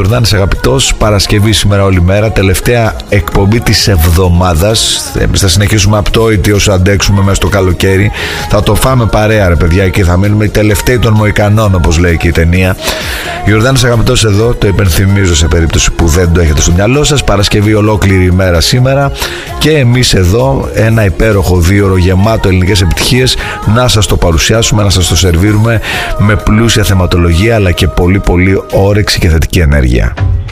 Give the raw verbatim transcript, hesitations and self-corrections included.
Ιορδάνης αγαπητός, Παρασκευή σήμερα όλη μέρα, τελευταία εκπομπή της εβδομάδας. Εμείς θα συνεχίσουμε απτόητοι όσο αντέξουμε μέσα στο καλοκαίρι. Θα το φάμε παρέα, ρε παιδιά, και θα μείνουμε οι τελευταίοι των Μοϊκανών, όπως λέει και η ταινία. Ιορδάνης αγαπητός εδώ, το υπενθυμίζω σε περίπτωση που δεν το έχετε στο μυαλό σας. Παρασκευή ολόκληρη ημέρα σήμερα και εμείς εδώ ένα υπέροχο δίωρο γεμάτο ελληνικές επιτυχίες να σας το παρουσιάσουμε, να σας το σερβίρουμε με πλούσια θεματολογία αλλά και πολύ πολύ όρεξη και θετική ενέργεια.